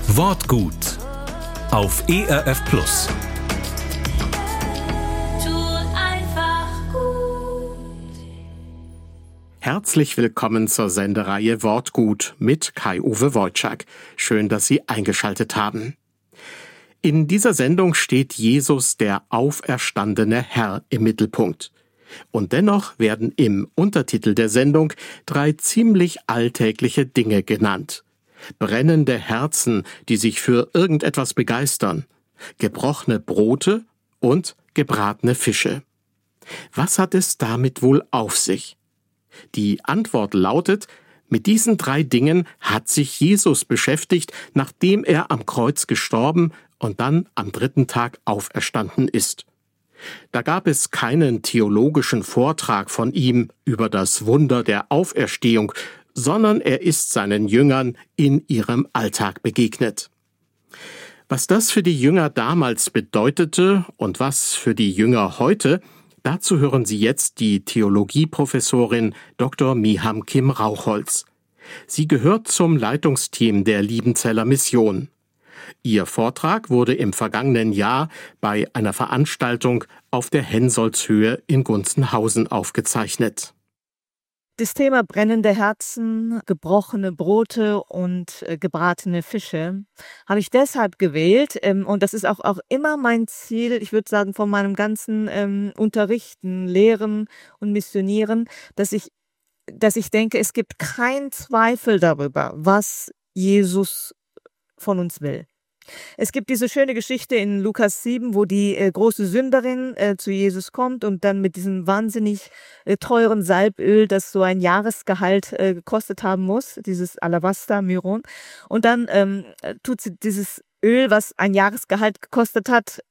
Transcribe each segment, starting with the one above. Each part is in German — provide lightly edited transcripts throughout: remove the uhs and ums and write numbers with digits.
Wortgut auf ERF Plus. Herzlich willkommen zur Sendereihe Wortgut mit Kai-Uwe Wojczak. Schön, dass Sie eingeschaltet haben. In dieser Sendung steht Jesus, der auferstandene Herr, im Mittelpunkt. Und dennoch werden im Untertitel der Sendung 3 ziemlich alltägliche Dinge genannt. Brennende Herzen, die sich für irgendetwas begeistern, gebrochene Brote und gebratene Fische. Was hat es damit wohl auf sich? Die Antwort lautet, mit diesen 3 Dingen hat sich Jesus beschäftigt, nachdem er am Kreuz gestorben und dann am 3. Tag auferstanden ist. Da gab es keinen theologischen Vortrag von ihm über das Wunder der Auferstehung, sondern er ist seinen Jüngern in ihrem Alltag begegnet. Was das für die Jünger damals bedeutete und was für die Jünger heute, dazu hören Sie jetzt die Theologieprofessorin Dr. Miham Kim Rauchholz. Sie gehört zum Leitungsteam der Liebenzeller Mission. Ihr Vortrag wurde im vergangenen Jahr bei einer Veranstaltung auf der Hensolzhöhe in Gunzenhausen aufgezeichnet. Das Thema brennende Herzen, gebrochene Brote und gebratene Fische habe ich deshalb gewählt, und das ist auch immer mein Ziel, ich würde sagen, von meinem ganzen Unterrichten, Lehren und Missionieren, dass ich denke, es gibt keinen Zweifel darüber, was Jesus von uns will. Es gibt diese schöne Geschichte in Lukas 7, wo die große Sünderin zu Jesus kommt und dann mit diesem wahnsinnig teuren Salböl, das so ein Jahresgehalt gekostet haben muss, dieses Alabaster, Myron. Und dann tut sie dieses Öl, was ein Jahresgehalt gekostet hat,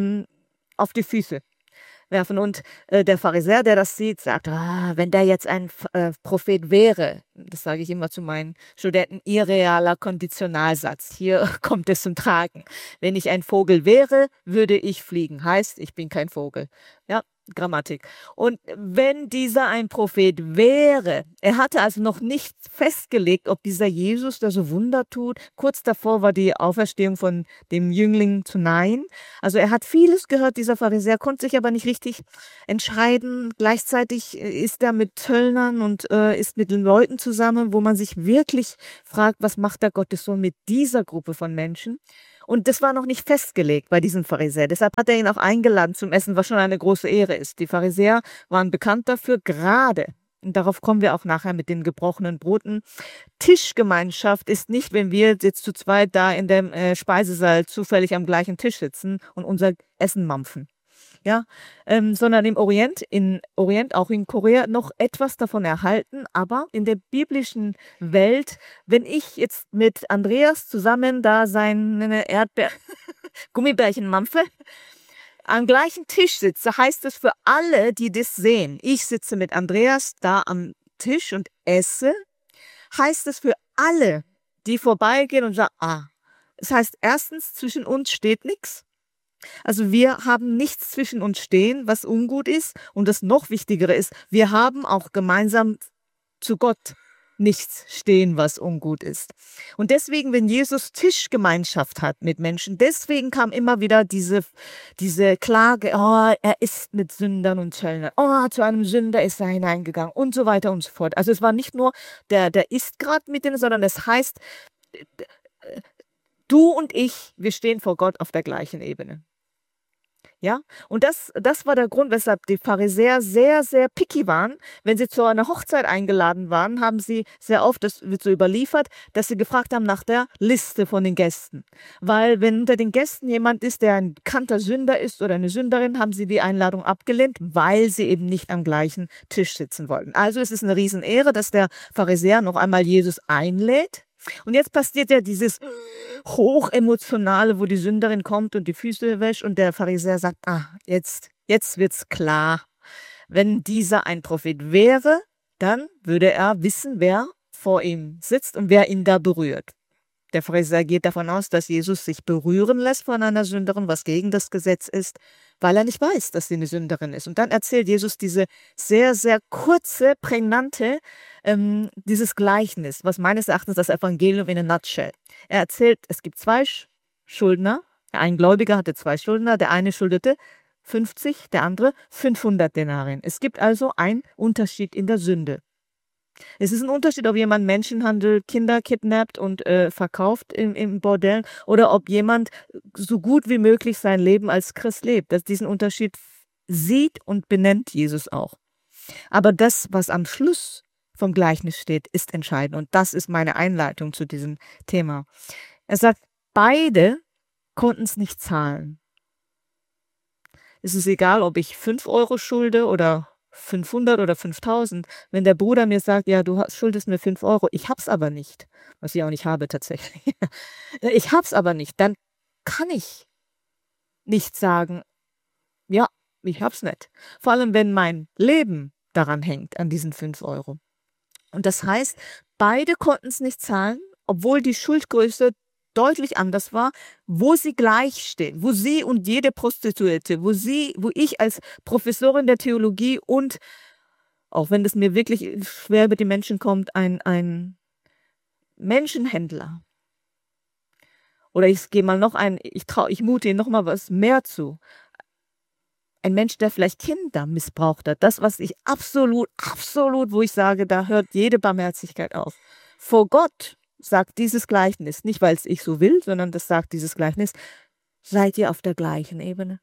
auf die Füße werfen. Und der Pharisäer, der das sieht, sagt, wenn der jetzt ein Prophet wäre, das sage ich immer zu meinen Studenten, irrealer Konditionalsatz. Hier kommt es zum Tragen. Wenn ich ein Vogel wäre, würde ich fliegen. Heißt, ich bin kein Vogel. Ja, Grammatik. Und wenn dieser ein Prophet wäre, er hatte also noch nicht festgelegt, ob dieser Jesus, der so Wunder tut, kurz davor war die Auferstehung von dem Jüngling zu Nain. Also er hat vieles gehört, dieser Pharisäer, konnte sich aber nicht richtig entscheiden. Gleichzeitig ist er mit Zöllnern und ist mit den Leuten zusammen, wo man sich wirklich fragt, was macht der Gottessohn mit dieser Gruppe von Menschen? Und das war noch nicht festgelegt bei diesem Pharisäer. Deshalb hat er ihn auch eingeladen zum Essen, was schon eine große Ehre ist. Die Pharisäer waren bekannt dafür, gerade, und darauf kommen wir auch nachher mit den gebrochenen Broten, Tischgemeinschaft ist nicht, wenn wir jetzt zu zweit da in dem Speisesaal zufällig am gleichen Tisch sitzen und unser Essen mampfen. Ja, sondern im Orient, auch in Korea, noch etwas davon erhalten. Aber in der biblischen Welt, wenn ich jetzt mit Andreas zusammen da seine Gummibärchen mampfe, am gleichen Tisch sitze, heißt es für alle, die das sehen, ich sitze mit Andreas da am Tisch und esse, heißt es für alle, die vorbeigehen und sagen, das heißt erstens, zwischen uns steht nichts. Also wir haben nichts zwischen uns stehen, was ungut ist. Und das noch Wichtigere ist, wir haben auch gemeinsam zu Gott nichts stehen, was ungut ist. Und deswegen, wenn Jesus Tischgemeinschaft hat mit Menschen, deswegen kam immer wieder diese Klage, er ist mit Sündern und Zöllnern, zu einem Sünder ist er hineingegangen und so weiter und so fort. Also es war nicht nur, der isst gerade mit denen, sondern es heißt, du und ich, wir stehen vor Gott auf der gleichen Ebene. Ja, und das war der Grund, weshalb die Pharisäer sehr, sehr picky waren. Wenn sie zu einer Hochzeit eingeladen waren, haben sie sehr oft, das wird so überliefert, dass sie gefragt haben nach der Liste von den Gästen. Weil wenn unter den Gästen jemand ist, der ein bekannter Sünder ist oder eine Sünderin, haben sie die Einladung abgelehnt, weil sie eben nicht am gleichen Tisch sitzen wollten. Also es ist eine Riesenehre, dass der Pharisäer noch einmal Jesus einlädt. Und jetzt passiert ja dieses Hochemotionale, wo die Sünderin kommt und die Füße wäscht und der Pharisäer sagt, jetzt wird's klar. Wenn dieser ein Prophet wäre, dann würde er wissen, wer vor ihm sitzt und wer ihn da berührt. Der Pharisäer geht davon aus, dass Jesus sich berühren lässt von einer Sünderin, was gegen das Gesetz ist, weil er nicht weiß, dass sie eine Sünderin ist. Und dann erzählt Jesus diese sehr, sehr kurze, prägnante, dieses Gleichnis, was meines Erachtens das Evangelium in a nutshell. Er erzählt, es gibt zwei Schuldner. Ein Gläubiger hatte zwei Schuldner. Der eine schuldete 50, der andere 500 Denarien. Es gibt also einen Unterschied in der Sünde. Es ist ein Unterschied, ob jemand Menschen handelt, Kinder kidnappt und verkauft im Bordell oder ob jemand so gut wie möglich sein Leben als Christ lebt. Diesen Unterschied sieht und benennt Jesus auch. Aber das, was am Schluss vom Gleichnis steht, ist entscheidend. Und das ist meine Einleitung zu diesem Thema. Er sagt, beide konnten es nicht zahlen. Es ist egal, ob ich 5 Euro schulde oder 500 oder 5000. Wenn der Bruder mir sagt, ja, du schuldest mir 5 Euro, ich hab's aber nicht, was ich auch nicht habe tatsächlich, ich hab's aber nicht, dann kann ich nicht sagen, ja, ich hab's nicht. Vor allem, wenn mein Leben daran hängt, an diesen 5 Euro. Und das heißt, beide konnten es nicht zahlen, obwohl die Schuldgröße deutlich anders war, wo sie gleich stehen, wo sie und jede Prostituierte, wo ich als Professorin der Theologie und, auch wenn es mir wirklich schwer über die Menschen kommt, ein Menschenhändler. Oder ich gehe mal noch ich mute ihnen noch mal was mehr zu. Ein Mensch, der vielleicht Kinder missbraucht hat. Das, was ich absolut, wo ich sage, da hört jede Barmherzigkeit auf. Vor Gott sagt dieses Gleichnis, nicht weil es ich so will, sondern das sagt dieses Gleichnis, seid ihr auf der gleichen Ebene.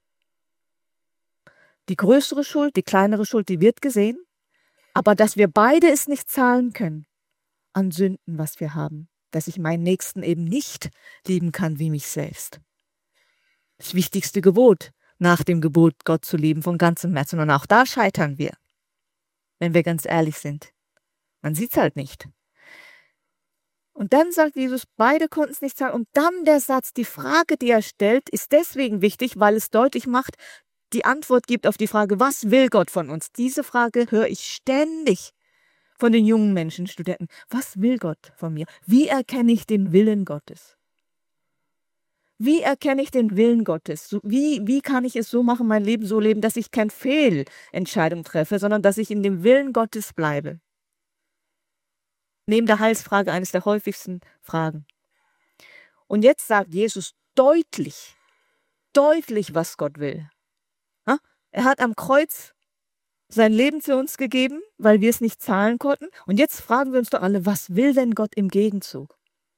Die größere Schuld, die kleinere Schuld, die wird gesehen, aber dass wir beide es nicht zahlen können an Sünden, was wir haben, dass ich meinen Nächsten eben nicht lieben kann wie mich selbst. Das wichtigste Gebot, nach dem Gebot, Gott zu lieben von ganzem Herzen. Und auch da scheitern wir, wenn wir ganz ehrlich sind. Man sieht es halt nicht. Und dann sagt Jesus, beide konnten es nicht zahlen. Und dann der Satz, die Frage, die er stellt, ist deswegen wichtig, weil es deutlich macht, die Antwort gibt auf die Frage, was will Gott von uns? Diese Frage höre ich ständig von den jungen Menschen, Studenten. Was will Gott von mir? Wie erkenne ich den Willen Gottes? Wie erkenne ich den Willen Gottes? Wie kann ich es so machen, mein Leben so leben, dass ich keine Fehlentscheidung treffe, sondern dass ich in dem Willen Gottes bleibe? Neben der Heilsfrage eines der häufigsten Fragen. Und jetzt sagt Jesus deutlich, was Gott will. Er hat am Kreuz sein Leben für uns gegeben, weil wir es nicht zahlen konnten. Und jetzt fragen wir uns doch alle, was will denn Gott im Gegenzug?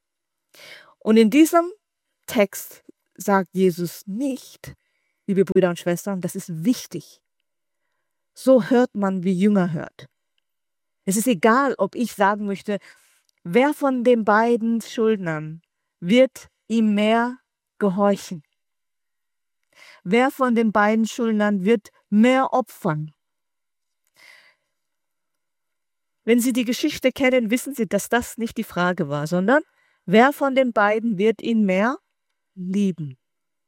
Und in diesem Text sagt Jesus nicht, liebe Brüder und Schwestern, das ist wichtig. So hört man, wie Jünger hört. Es ist egal, ob ich sagen möchte, wer von den beiden Schuldnern wird ihm mehr gehorchen? Wer von den beiden Schuldnern wird mehr opfern? Wenn Sie die Geschichte kennen, wissen Sie, dass das nicht die Frage war, sondern wer von den beiden wird ihn mehr lieben?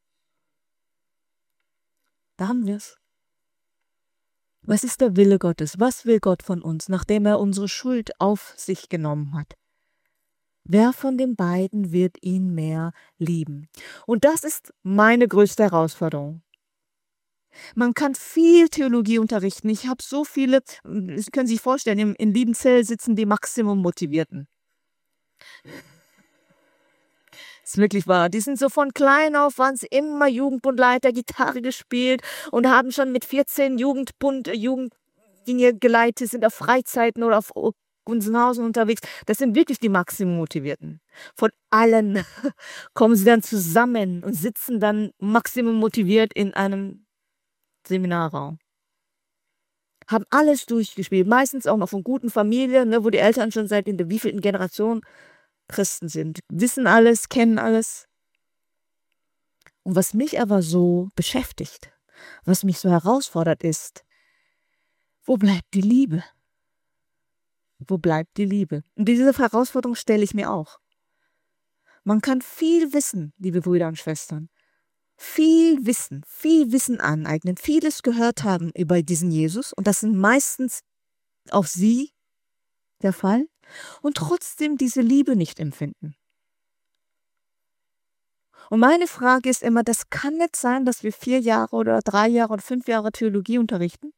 Da haben wir es. Was ist der Wille Gottes? Was will Gott von uns, nachdem er unsere Schuld auf sich genommen hat? Wer von den beiden wird ihn mehr lieben? Und das ist meine größte Herausforderung. Man kann viel Theologie unterrichten. Ich habe so viele, Sie können sich vorstellen, in Liebenzell sitzen die Maximum Motivierten. Das ist wirklich wahr. Die sind so von klein auf, waren sie immer Jugendbundleiter, Gitarre gespielt und haben schon mit 14 Jugenddinge geleitet, sind auf Freizeiten oder auf Gunzenhausen unterwegs. Das sind wirklich die Maximum Motivierten. Von allen kommen sie dann zusammen und sitzen dann maximum motiviert in einem Seminarraum. Haben alles durchgespielt, meistens auch noch von guten Familien, wo die Eltern schon seit in der wievielten Generation Christen sind, wissen alles, kennen alles. Und was mich aber so beschäftigt, was mich so herausfordert, ist, wo bleibt die Liebe? Wo bleibt die Liebe? Und diese Herausforderung stelle ich mir auch. Man kann viel wissen, liebe Brüder und Schwestern, viel Wissen aneignen, vieles gehört haben über diesen Jesus, und das sind meistens auch Sie der Fall, und trotzdem diese Liebe nicht empfinden. Und meine Frage ist immer, das kann nicht sein, dass wir 4 Jahre oder 3 Jahre oder 5 Jahre Theologie unterrichten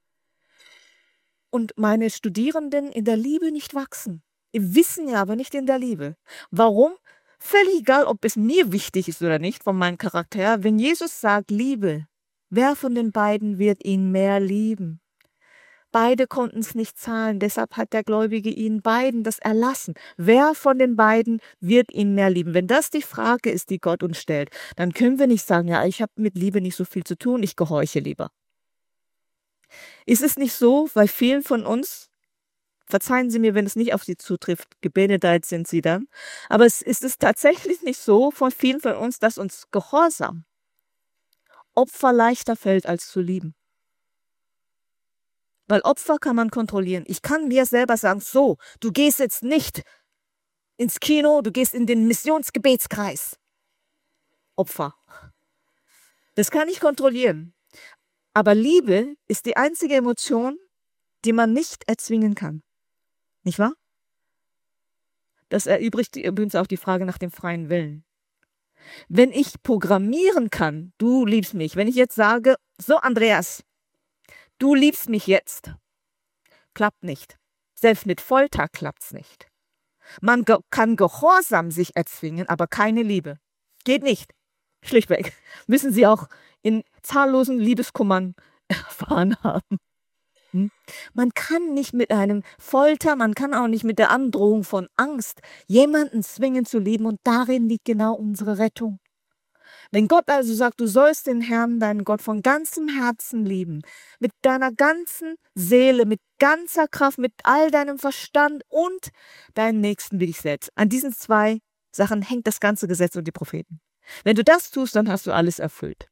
und meine Studierenden in der Liebe nicht wachsen. Im Wissen ja, aber nicht in der Liebe. Warum? Völlig egal, ob es mir wichtig ist oder nicht, von meinem Charakter her. Wenn Jesus sagt, Liebe, wer von den beiden wird ihn mehr lieben? Beide konnten es nicht zahlen, deshalb hat der Gläubige ihnen beiden das erlassen. Wer von den beiden wird ihn mehr lieben? Wenn das die Frage ist, die Gott uns stellt, dann können wir nicht sagen, ja, ich habe mit Liebe nicht so viel zu tun, ich gehorche lieber. Ist es nicht so, bei vielen von uns, verzeihen Sie mir, wenn es nicht auf Sie zutrifft, gebenedeit sind Sie dann, aber ist es tatsächlich nicht so von vielen von uns, dass uns Gehorsam, Opfer leichter fällt, als zu lieben? Weil Opfer kann man kontrollieren. Ich kann mir selber sagen, so, du gehst jetzt nicht ins Kino, du gehst in den Missionsgebetskreis. Opfer. Das kann ich kontrollieren. Aber Liebe ist die einzige Emotion, die man nicht erzwingen kann. Nicht wahr? Das erübrigt übrigens auch die Frage nach dem freien Willen. Wenn ich programmieren kann, du liebst mich, wenn ich jetzt sage, so Andreas, du liebst mich jetzt. Klappt nicht. Selbst mit Folter klappt's nicht. Man kann Gehorsam sich erzwingen, aber keine Liebe. Geht nicht. Schlichtweg. Müssen Sie auch in zahllosen Liebeskummern erfahren haben. Man kann nicht mit einem Folter, man kann auch nicht mit der Androhung von Angst jemanden zwingen zu lieben, und darin liegt genau unsere Rettung. Wenn Gott also sagt, du sollst den Herrn, deinen Gott, von ganzem Herzen lieben, mit deiner ganzen Seele, mit ganzer Kraft, mit all deinem Verstand und deinen Nächsten wie dich selbst. An diesen 2 Sachen hängt das ganze Gesetz und die Propheten. Wenn du das tust, dann hast du alles erfüllt.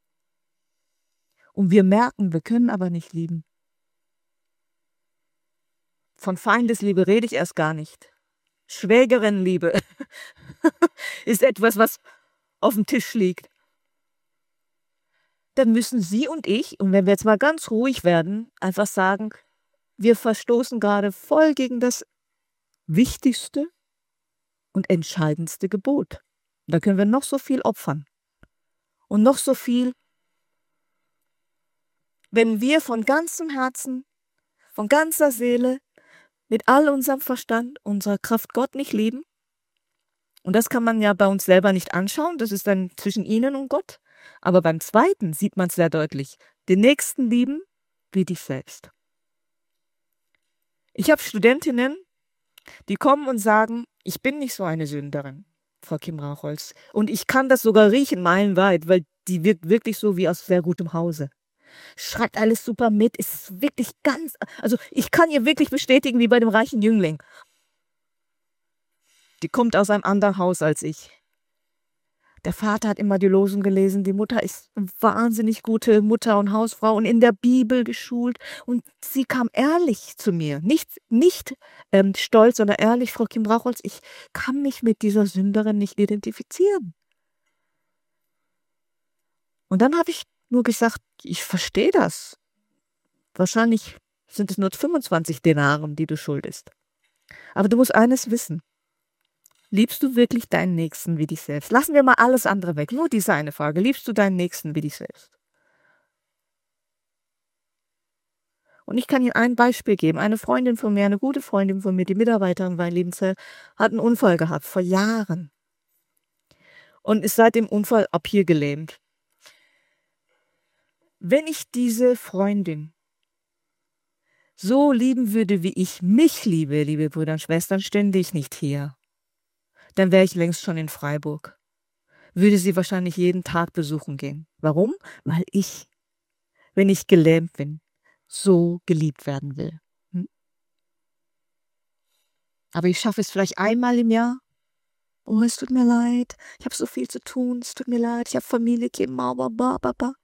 Und wir merken, wir können aber nicht lieben. Von Feindesliebe rede ich erst gar nicht. Schwägerinnenliebe ist etwas, was auf dem Tisch liegt. Dann müssen Sie und ich, und wenn wir jetzt mal ganz ruhig werden, einfach sagen, wir verstoßen gerade voll gegen das wichtigste und entscheidendste Gebot. Da können wir noch so viel opfern und noch so viel. Wenn wir von ganzem Herzen, von ganzer Seele, mit all unserem Verstand, unserer Kraft Gott nicht lieben, und das kann man ja bei uns selber nicht anschauen, das ist dann zwischen ihnen und Gott, aber beim Zweiten sieht man es sehr deutlich, den Nächsten lieben wie dich selbst. Ich habe Studentinnen, die kommen und sagen, ich bin nicht so eine Sünderin, Frau Kim Rauchholz, und ich kann das sogar riechen meilenweit, weil die wirkt wirklich so wie aus sehr gutem Hause. Schreibt alles super mit, ist wirklich ganz, also ich kann ihr wirklich bestätigen, wie bei dem reichen Jüngling. Die kommt aus einem anderen Haus als ich. Der Vater hat immer die Losen gelesen, die Mutter ist eine wahnsinnig gute Mutter und Hausfrau und in der Bibel geschult, und sie kam ehrlich zu mir, nicht stolz, sondern ehrlich, Frau Kim Rauchholz, ich kann mich mit dieser Sünderin nicht identifizieren. Und dann habe ich nur gesagt, ich verstehe das. Wahrscheinlich sind es nur 25 Denaren, die du schuldest. Aber du musst eines wissen. Liebst du wirklich deinen Nächsten wie dich selbst? Lassen wir mal alles andere weg. Nur diese eine Frage. Liebst du deinen Nächsten wie dich selbst? Und ich kann Ihnen ein Beispiel geben. Eine Freundin von mir, eine gute Freundin von mir, die Mitarbeiterin bei Lebenshell, hat einen Unfall gehabt, vor Jahren. Und ist seit dem Unfall ab hier gelähmt. Wenn ich diese Freundin so lieben würde, wie ich mich liebe, liebe Brüder und Schwestern, stände ich nicht hier. Dann wäre ich längst schon in Freiburg. Würde sie wahrscheinlich jeden Tag besuchen gehen. Warum? Weil ich, wenn ich gelähmt bin, so geliebt werden will. Aber ich schaffe es vielleicht einmal im Jahr. Oh, es tut mir leid. Ich habe so viel zu tun. Es tut mir leid. Ich habe Familie, Kinder, Baba.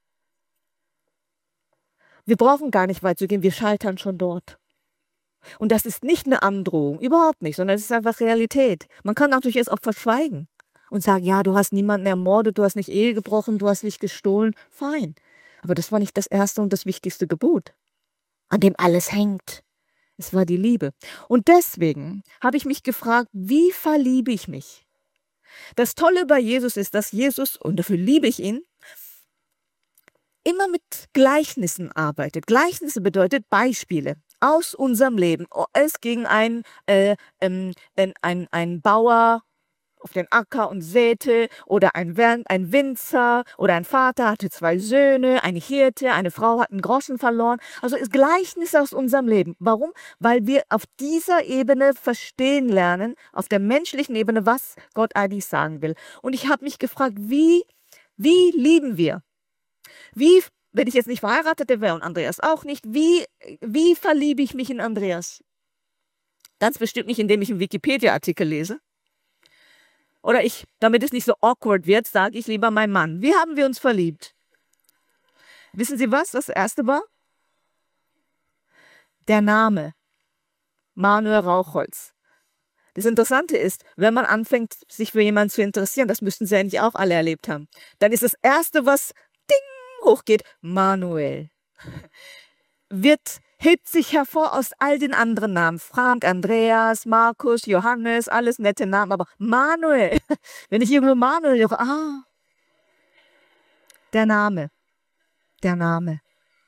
Wir brauchen gar nicht weit zu gehen. Wir scheitern schon dort. Und das ist nicht eine Androhung, überhaupt nicht, sondern es ist einfach Realität. Man kann natürlich es auch verschweigen und sagen, ja, du hast niemanden ermordet, du hast nicht Ehe gebrochen, du hast nicht gestohlen. Fein. Aber das war nicht das erste und das wichtigste Gebot, an dem alles hängt. Es war die Liebe. Und deswegen habe ich mich gefragt, wie verliebe ich mich? Das Tolle bei Jesus ist, dass Jesus, und dafür liebe ich ihn, immer mit Gleichnissen arbeitet. Gleichnisse bedeutet Beispiele aus unserem Leben. Es ging ein Bauer auf den Acker und säte, oder ein Winzer oder ein Vater hatte 2 Söhne, eine Hirte, eine Frau hat einen Groschen verloren. Also ist Gleichnisse aus unserem Leben. Warum? Weil wir auf dieser Ebene verstehen lernen, auf der menschlichen Ebene, was Gott eigentlich sagen will. Und ich habe mich gefragt, wie lieben wir? Wenn ich jetzt nicht verheiratet wäre und Andreas auch nicht, wie verliebe ich mich in Andreas? Ganz bestimmt nicht, indem ich einen Wikipedia-Artikel lese. Oder damit es nicht so awkward wird, sage ich lieber mein Mann. Wie haben wir uns verliebt? Wissen Sie, was das erste war? Der Name. Manuel Rauchholz. Das Interessante ist, wenn man anfängt, sich für jemanden zu interessieren, das müssten Sie eigentlich auch alle erlebt haben, dann ist das Erste, was ding hochgeht, Manuel. Hebt sich hervor aus all den anderen Namen. Frank, Andreas, Markus, Johannes, alles nette Namen, aber Manuel. Wenn ich irgendwo Manuel höre, der Name. Der Name.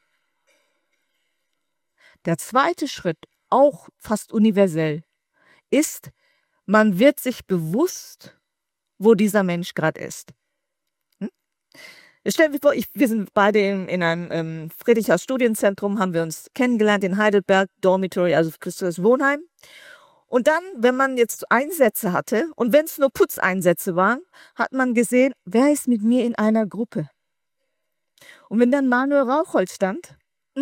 Der zweite Schritt, auch fast universell, ist, man wird sich bewusst, wo dieser Mensch gerade ist. Stellen wir vor, wir sind beide in einem Friedrichhaus Studienzentrum, haben wir uns kennengelernt in Heidelberg, Dormitory, also Christus Wohnheim. Und dann, wenn man jetzt Einsätze hatte und wenn es nur Putzeinsätze waren, hat man gesehen, wer ist mit mir in einer Gruppe. Und wenn dann Manuel Rauchholz stand,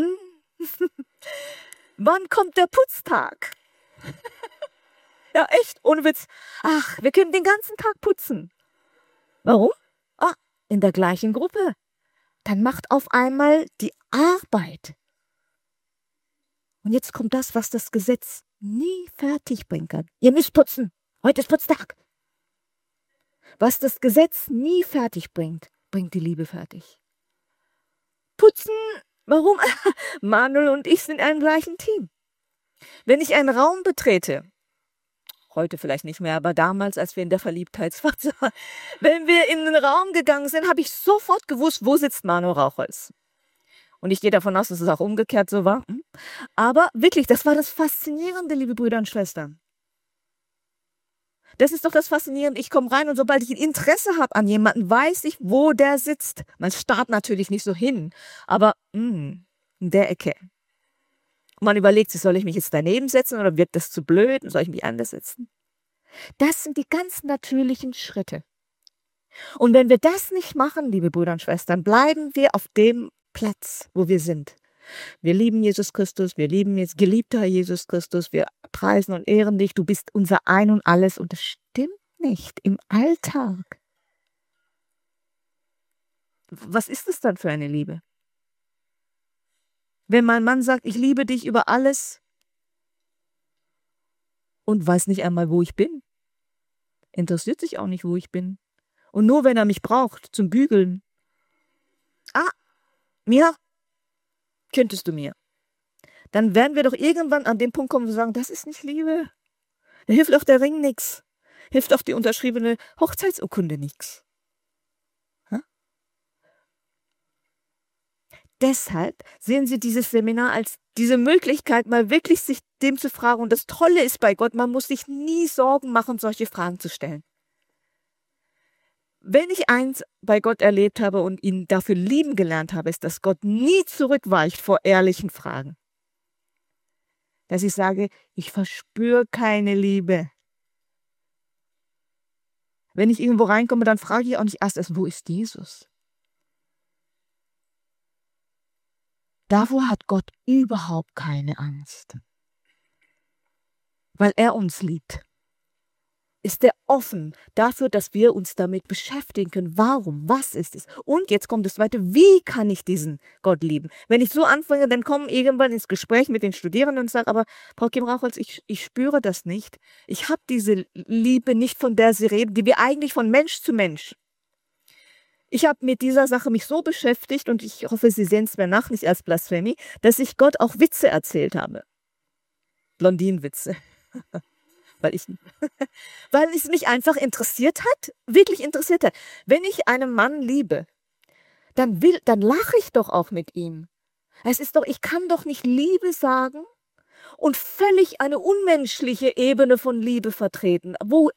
wann kommt der Putztag? Ja, echt, ohne Witz. Ach, wir können den ganzen Tag putzen. Warum? In der gleichen Gruppe. Dann macht auf einmal die Arbeit. Und jetzt kommt das, was das Gesetz nie fertig bringen kann. Ihr müsst putzen. Heute ist Putztag. Was das Gesetz nie fertig bringt, bringt die Liebe fertig. Putzen, warum? Manuel und ich sind im gleichen Team. Wenn ich einen Raum betrete, heute vielleicht nicht mehr, aber damals, als wir in der Verliebtheitsphase waren, wenn wir in den Raum gegangen sind, habe ich sofort gewusst, wo sitzt Manuel Rauchholz. Und ich gehe davon aus, dass es auch umgekehrt so war. Aber wirklich, das war das Faszinierende, liebe Brüder und Schwestern. Das ist doch das Faszinierende. Ich komme rein und sobald ich ein Interesse habe an jemanden, weiß ich, wo der sitzt. Man starrt natürlich nicht so hin, aber in der Ecke. Und man überlegt sich, soll ich mich jetzt daneben setzen oder wird das zu blöd? Soll ich mich anders setzen? Das sind die ganz natürlichen Schritte. Und wenn wir das nicht machen, liebe Brüder und Schwestern, bleiben wir auf dem Platz, wo wir sind. Wir lieben Jesus Christus, wir lieben jetzt geliebter Jesus Christus, wir preisen und ehren dich, du bist unser Ein und Alles. Und das stimmt nicht im Alltag. Was ist es dann für eine Liebe? Wenn mein Mann sagt, ich liebe dich über alles und weiß nicht einmal, wo ich bin, interessiert sich auch nicht, wo ich bin. Und nur wenn er mich braucht zum Bügeln, Mira, könntest du mir? Dann werden wir doch irgendwann an den Punkt kommen, wo wir sagen, das ist nicht Liebe. Da hilft auch der Ring nichts. Hilft auch die unterschriebene Hochzeitsurkunde nichts. Deshalb sehen Sie dieses Seminar als diese Möglichkeit, mal wirklich sich dem zu fragen. Und das Tolle ist bei Gott, man muss sich nie Sorgen machen, solche Fragen zu stellen. Wenn ich eins bei Gott erlebt habe und ihn dafür lieben gelernt habe, ist, dass Gott nie zurückweicht vor ehrlichen Fragen. Dass ich sage, ich verspüre keine Liebe. Wenn ich irgendwo reinkomme, dann frage ich auch nicht erst, wo ist Jesus? Davor hat Gott überhaupt keine Angst. Weil er uns liebt. Ist er offen dafür, dass wir uns damit beschäftigen können. Warum? Was ist es? Und jetzt kommt das Zweite, wie kann ich diesen Gott lieben? Wenn ich so anfange, dann komme irgendwann ins Gespräch mit den Studierenden und sage, aber Frau Kim Rauchholz, ich spüre das nicht. Ich habe diese Liebe nicht, von der Sie reden, die wir eigentlich von Mensch zu Mensch. Ich habe mit dieser Sache mich so beschäftigt und ich hoffe, Sie sehen es mir nach, nicht als Blasphemie, dass ich Gott auch Witze erzählt habe. Blondinenwitze. weil ich, weil es mich einfach interessiert hat, wirklich interessiert hat. Wenn ich einen Mann liebe, dann lache ich doch auch mit ihm. Ich kann doch nicht Liebe sagen und völlig eine unmenschliche Ebene von Liebe vertreten, wo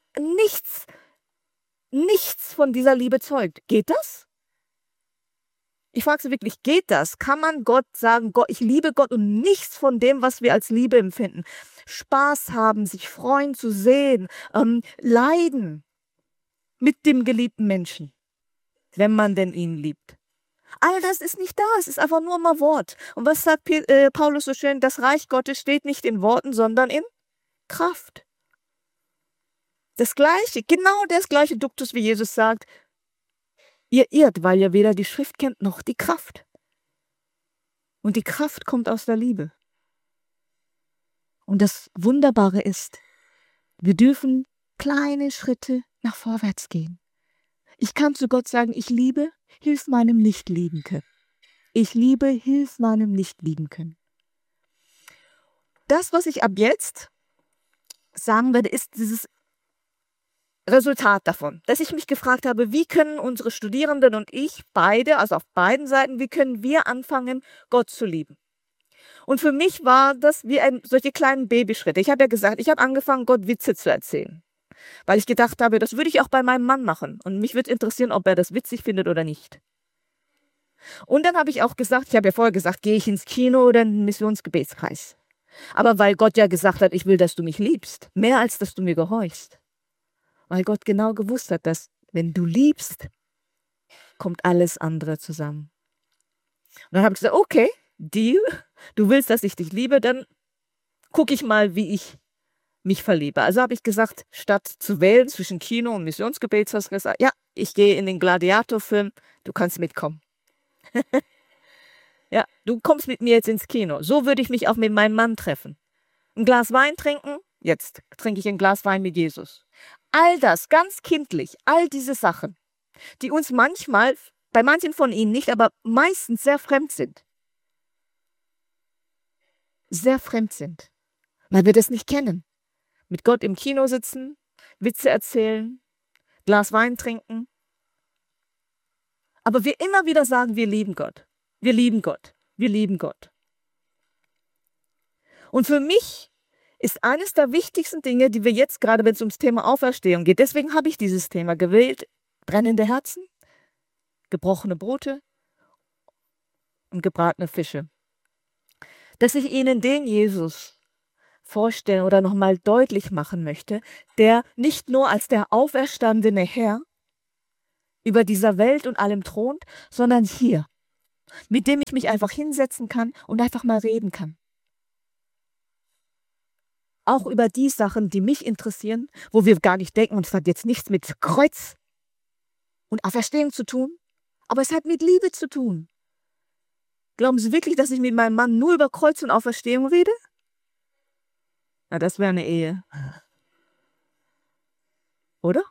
nichts von dieser Liebe zeugt. Geht das? Ich frage Sie wirklich, geht das? Kann man Gott sagen, Gott, ich liebe Gott und nichts von dem, was wir als Liebe empfinden? Spaß haben, sich freuen zu sehen, leiden mit dem geliebten Menschen, wenn man denn ihn liebt. All das ist nicht da, es ist einfach nur mal Wort. Und was sagt Paulus so schön? Das Reich Gottes steht nicht in Worten, sondern in Kraft. Genau das gleiche Duktus, wie Jesus sagt, ihr irrt, weil ihr weder die Schrift kennt noch die Kraft. Und die Kraft kommt aus der Liebe. Und das Wunderbare ist, wir dürfen kleine Schritte nach vorwärts gehen. Ich kann zu Gott sagen, ich liebe, hilf meinem nicht lieben können. Ich liebe, hilf meinem nicht lieben können. Das, was ich ab jetzt sagen werde, ist dieses Resultat davon, dass ich mich gefragt habe, wie können unsere Studierenden und ich beide, also auf beiden Seiten, wie können wir anfangen, Gott zu lieben? Und für mich war das wie solche kleinen Babyschritte. Ich habe ja gesagt, ich habe angefangen, Gott Witze zu erzählen, weil ich gedacht habe, das würde ich auch bei meinem Mann machen. Und mich würde interessieren, ob er das witzig findet oder nicht. Und dann habe ich auch gesagt, ich habe ja vorher gesagt, gehe ich ins Kino oder in den Missionsgebetskreis. Aber weil Gott ja gesagt hat, ich will, dass du mich liebst, mehr als dass du mir gehorchst. Weil Gott genau gewusst hat, dass wenn du liebst, kommt alles andere zusammen. Und dann habe ich gesagt, okay, Deal, du willst, dass ich dich liebe, dann gucke ich mal, wie ich mich verliebe. Also habe ich gesagt, statt zu wählen zwischen Kino und Missionsgebet, hast du gesagt, ja, ich gehe in den Gladiator-Film, du kannst mitkommen. Ja, du kommst mit mir jetzt ins Kino. So würde ich mich auch mit meinem Mann treffen. Ein Glas Wein trinken, jetzt trinke ich ein Glas Wein mit Jesus. All das, ganz kindlich, all diese Sachen, die uns manchmal, bei manchen von Ihnen nicht, aber meistens sehr fremd sind. Sehr fremd sind, weil wir das nicht kennen. Mit Gott im Kino sitzen, Witze erzählen, Glas Wein trinken. Aber wir immer wieder sagen, wir lieben Gott, wir lieben Gott, wir lieben Gott. Und für mich ist eines der wichtigsten Dinge, die wir jetzt gerade, wenn es ums Thema Auferstehung geht, deswegen habe ich dieses Thema gewählt, brennende Herzen, gebrochene Brote und gebratene Fische. Dass ich Ihnen den Jesus vorstellen oder nochmal deutlich machen möchte, der nicht nur als der auferstandene Herr über dieser Welt und allem thront, sondern hier, mit dem ich mich einfach hinsetzen kann und einfach mal reden kann. Auch über die Sachen, die mich interessieren, wo wir gar nicht denken, und es hat jetzt nichts mit Kreuz und Auferstehung zu tun, aber es hat mit Liebe zu tun. Glauben Sie wirklich, dass ich mit meinem Mann nur über Kreuz und Auferstehung rede? Na, das wäre eine Ehe. Oder?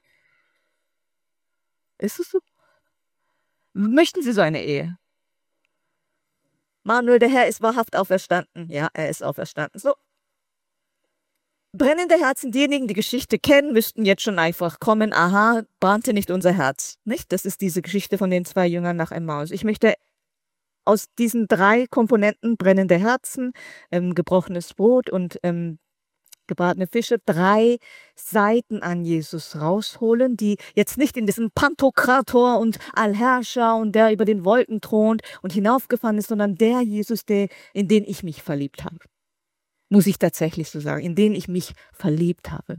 Ist es so? Möchten Sie so eine Ehe? Manuel, der Herr ist wahrhaft auferstanden. Ja, er ist auferstanden. So. Brennende Herzen, diejenigen, die Geschichte kennen, müssten jetzt schon einfach kommen. Aha, brannte nicht unser Herz. Nicht? Das ist diese Geschichte von den 2 Jüngern nach Emmaus. Ich möchte aus diesen 3 Komponenten, brennende Herzen, gebrochenes Brot und gebratene Fische, 3 Seiten an Jesus rausholen, die jetzt nicht in diesem Pantokrator und Allherrscher und der über den Wolken thront und hinaufgefahren ist, sondern der Jesus, in den ich mich verliebt habe. Muss ich tatsächlich so sagen, in den ich mich verliebt habe.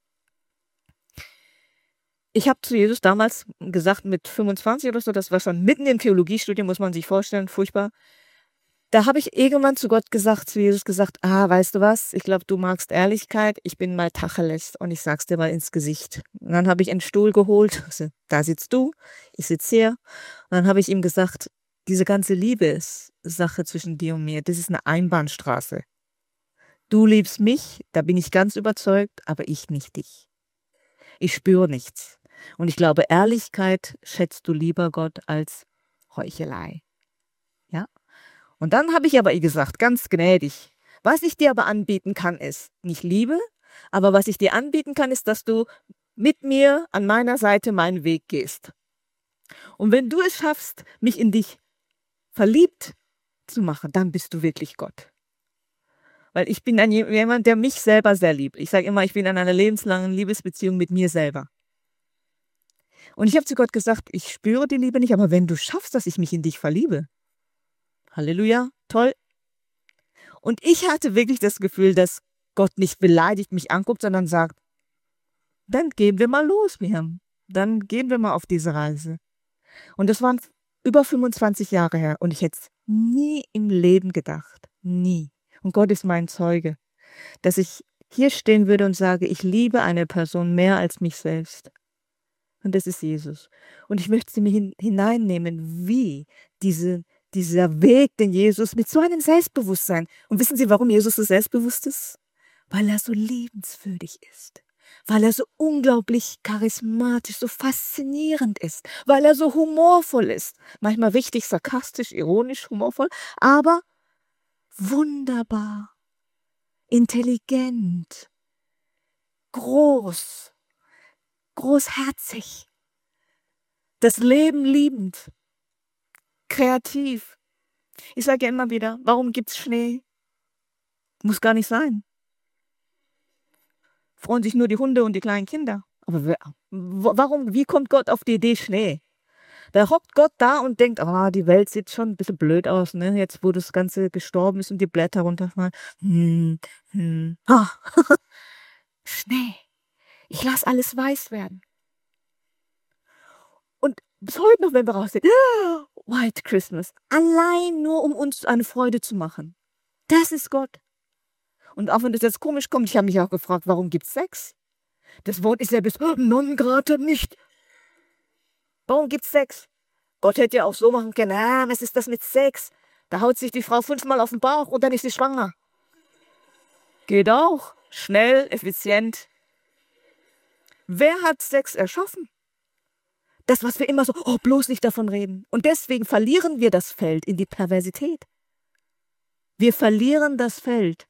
Ich habe zu Jesus damals gesagt, mit 25 oder so, das war schon mitten im Theologiestudium, muss man sich vorstellen, furchtbar. Da habe ich irgendwann zu Jesus gesagt, weißt du was, ich glaube, du magst Ehrlichkeit, ich bin mal Tacheles und ich sag's dir mal ins Gesicht. Und dann habe ich einen Stuhl geholt, also, da sitzt du, ich sitze hier. Und dann habe ich ihm gesagt, diese ganze Liebessache zwischen dir und mir, das ist eine Einbahnstraße. Du liebst mich, da bin ich ganz überzeugt, aber ich nicht dich. Ich spüre nichts. Und ich glaube, Ehrlichkeit schätzt du lieber Gott als Heuchelei. Ja? Und dann habe ich aber gesagt, ganz gnädig, was ich dir aber anbieten kann, ist nicht Liebe, Aber was ich dir anbieten kann, ist, dass du mit mir an meiner Seite meinen Weg gehst. Und wenn du es schaffst, mich in dich verliebt zu machen, dann bist du wirklich Gott. Weil ich bin jemand, der mich selber sehr liebt. Ich sage immer, ich bin in einer lebenslangen Liebesbeziehung mit mir selber. Und ich habe zu Gott gesagt, ich spüre die Liebe nicht, aber wenn du schaffst, dass ich mich in dich verliebe, Halleluja, toll. Und ich hatte wirklich das Gefühl, dass Gott nicht beleidigt mich anguckt, sondern sagt, dann gehen wir mal los, Miriam. Dann gehen wir mal auf diese Reise. Und das waren über 25 Jahre her. Und ich hätte es nie im Leben gedacht. Nie. Und Gott ist mein Zeuge, dass ich hier stehen würde und sage, ich liebe eine Person mehr als mich selbst. Und das ist Jesus. Und ich möchte sie mir hineinnehmen, wie dieser Weg, den Jesus mit so einem Selbstbewusstsein. Und wissen Sie, warum Jesus so selbstbewusst ist? Weil er so liebenswürdig ist. Weil er so unglaublich charismatisch, so faszinierend ist. Weil er so humorvoll ist. Manchmal richtig sarkastisch, ironisch, humorvoll. Aber wunderbar, intelligent, großherzig, das Leben liebend, kreativ. Ich sage ja immer wieder, warum gibt's Schnee? Muss gar nicht sein. Freuen sich nur die Hunde und die kleinen Kinder. Aber wie kommt Gott auf die Idee Schnee? Da hockt Gott da und denkt, die Welt sieht schon ein bisschen blöd aus, ne? Jetzt, wo das Ganze gestorben ist und die Blätter runterfallen. Schnee. Ich lasse alles weiß werden. Und bis heute noch, wenn wir raussehen, White Christmas. Allein nur, um uns eine Freude zu machen. Das ist Gott. Und auch wenn das jetzt komisch kommt, ich habe mich auch gefragt, warum gibt es Sex? Das Wort ist ja bis non grata nicht. Warum gibt's Sex? Gott hätte ja auch so machen können, was ist das mit Sex? Da haut sich die Frau 5-mal auf den Bauch und dann ist sie schwanger. Geht auch. Schnell, effizient. Wer hat Sex erschaffen? Das, was wir immer so, bloß nicht davon reden. Und deswegen verlieren wir das Feld in die Perversität. Wir verlieren das Feld.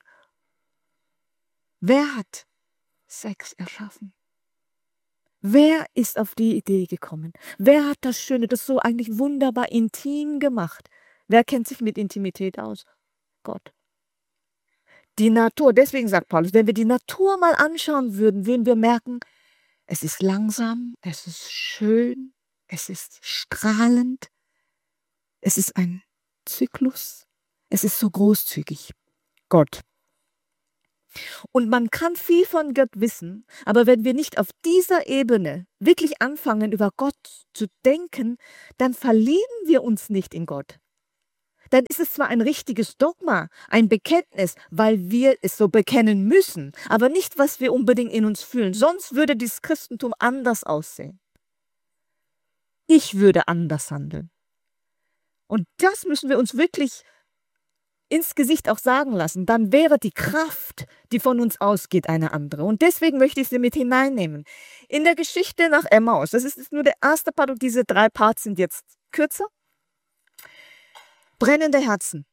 Wer hat Sex erschaffen? Wer ist auf die Idee gekommen? Wer hat das Schöne, das so eigentlich wunderbar intim gemacht? Wer kennt sich mit Intimität aus? Gott. Die Natur, deswegen sagt Paulus, wenn wir die Natur mal anschauen würden, würden wir merken, es ist langsam, es ist schön, es ist strahlend, es ist ein Zyklus, es ist so großzügig. Gott. Und man kann viel von Gott wissen, aber wenn wir nicht auf dieser Ebene wirklich anfangen, über Gott zu denken, dann verlieren wir uns nicht in Gott. Dann ist es zwar ein richtiges Dogma, ein Bekenntnis, weil wir es so bekennen müssen, aber nicht, was wir unbedingt in uns fühlen. Sonst würde dieses Christentum anders aussehen. Ich würde anders handeln. Und das müssen wir uns wirklich ins Gesicht auch sagen lassen, dann wäre die Kraft, die von uns ausgeht, eine andere. Und deswegen möchte ich sie mit hineinnehmen. In der Geschichte nach Emmaus, das ist nur der erste Part und diese 3 Parts sind jetzt kürzer. Brennende Herzen.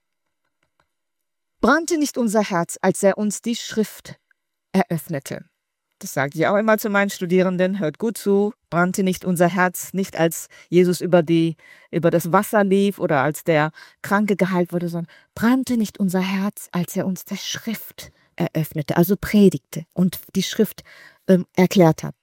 Brannte nicht unser Herz, als er uns die Schrift eröffnete. Das sage ich auch immer zu meinen Studierenden, hört gut zu, brannte nicht unser Herz, nicht als Jesus über das Wasser lief oder als der Kranke geheilt wurde, sondern brannte nicht unser Herz, als er uns die Schrift eröffnete, also predigte und die Schrift erklärt hat.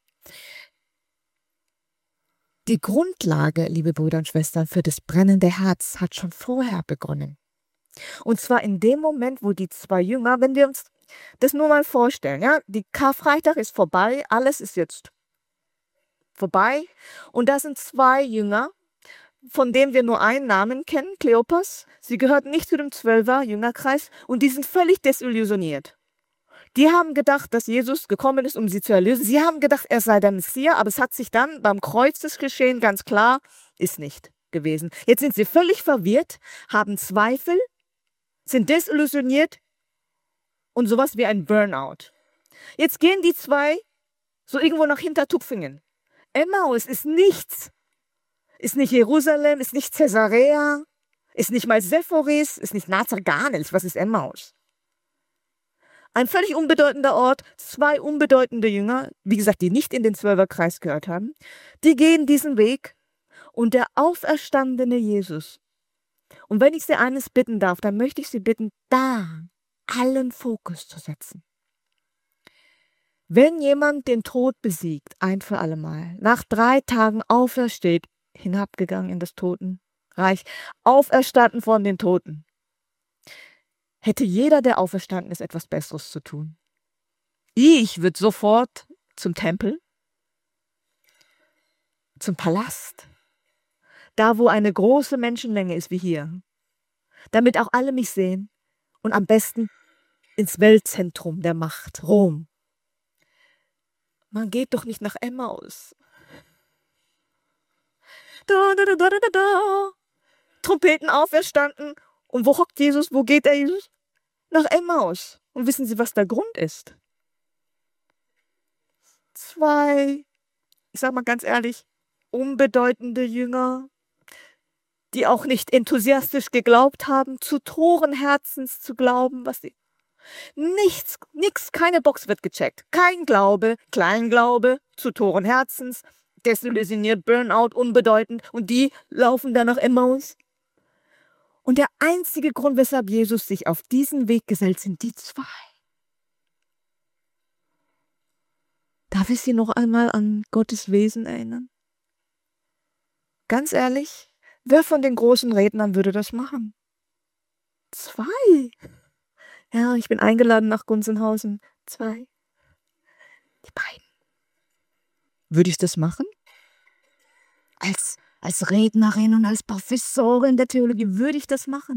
Die Grundlage, liebe Brüder und Schwestern, für das brennende Herz hat schon vorher begonnen. Und zwar in dem Moment, wo die 2 Jünger, wenn wir uns das nur mal vorstellen, ja, die Karfreitag ist vorbei, alles ist jetzt vorbei und da sind 2 Jünger, von denen wir nur einen Namen kennen, Kleopas. Sie gehörten nicht zu dem 12er Jüngerkreis und die sind völlig desillusioniert. Die haben gedacht, dass Jesus gekommen ist, um sie zu erlösen. Sie haben gedacht, er sei der Messias, aber es hat sich dann beim Kreuzesgeschehen ganz klar, ist nicht gewesen. Jetzt sind sie völlig verwirrt, haben Zweifel, sind desillusioniert und sowas wie ein Burnout. Jetzt gehen die 2 so irgendwo nach Hintertupfingen. Emmaus ist nichts. Ist nicht Jerusalem, ist nicht Caesarea, ist nicht mal Sephoris, ist nicht Nazareth, gar nichts. Was ist Emmaus? Ein völlig unbedeutender Ort, 2 unbedeutende Jünger, wie gesagt, die nicht in den Zwölferkreis gehört haben, die gehen diesen Weg und der auferstandene Jesus. Und wenn ich Sie eines bitten darf, dann möchte ich Sie bitten, da allen Fokus zu setzen. Wenn jemand den Tod besiegt, ein für allemal, nach 3 Tagen aufersteht, hinabgegangen in das Totenreich, auferstanden von den Toten, hätte jeder, der auferstanden ist, etwas Besseres zu tun. Ich würde sofort zum Tempel, zum Palast, da wo eine große Menschenmenge ist wie hier, damit auch alle mich sehen und am besten ins Weltzentrum der Macht, Rom. Man geht doch nicht nach Emmaus. Da, da, da, da, da, da. Trompeten auferstanden. Und wo hockt Jesus? Wo geht der Jesus? Nach Emmaus. Und wissen Sie, was der Grund ist? 2, ich sag mal ganz ehrlich, unbedeutende Jünger, die auch nicht enthusiastisch geglaubt haben, zu Toren Herzens zu glauben, was sie. Nichts, keine Box wird gecheckt. Kein Glaube, Kleinglaube, zu Toren Herzens, desillusioniert, Burnout, unbedeutend. Und die laufen dann nach Emmaus. Und der einzige Grund, weshalb Jesus sich auf diesen Weg gesellt, sind die 2. Darf ich Sie noch einmal an Gottes Wesen erinnern? Ganz ehrlich, wer von den großen Rednern würde das machen? 2. Ja, ich bin eingeladen nach Gunzenhausen. 2. Die beiden. Würde ich das machen? Als Rednerin und als Professorin der Theologie würde ich das machen.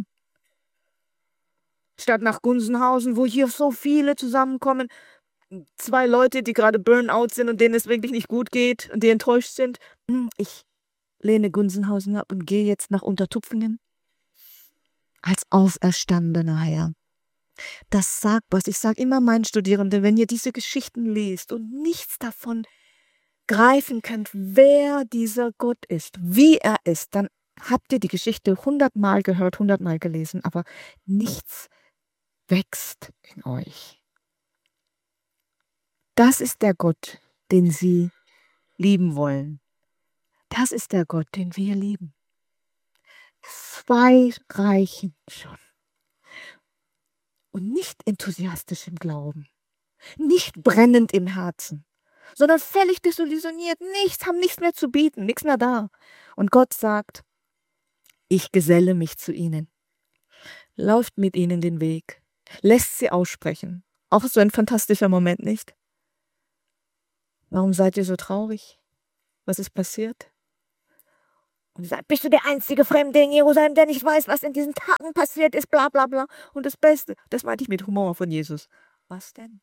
Statt nach Gunzenhausen, wo hier so viele zusammenkommen, 2 Leute, die gerade Burnout sind und denen es wirklich nicht gut geht und die enttäuscht sind. Ich lehne Gunzenhausen ab und gehe jetzt nach Untertupfingen. Als auferstandener Herr. Das sagt was. Ich sage immer meinen Studierenden, wenn ihr diese Geschichten lest und nichts davon greifen könnt, wer dieser Gott ist, wie er ist, dann habt ihr die Geschichte 100-mal gehört, 100-mal gelesen, aber nichts wächst in euch. Das ist der Gott, den Sie lieben wollen. Das ist der Gott, den wir lieben. 2 reichen schon. Und nicht enthusiastisch im Glauben, nicht brennend im Herzen, sondern völlig desillusioniert, haben nichts mehr zu bieten, nichts mehr da. Und Gott sagt, ich geselle mich zu ihnen, läuft mit ihnen den Weg, lässt sie aussprechen. Auch so ein fantastischer Moment, nicht? Warum seid ihr so traurig? Was ist passiert? Und sie sagt, bist du der einzige Fremde in Jerusalem, der nicht weiß, was in diesen Tagen passiert ist, bla bla bla. Und das Beste, das meinte ich mit Humor von Jesus. Was denn?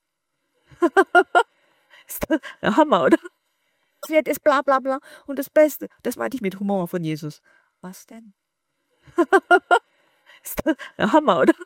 Ist das der Hammer, oder? Passiert ist, bla bla bla. Und das Beste, das meinte ich mit Humor von Jesus. Was denn? Ist das der Hammer, oder?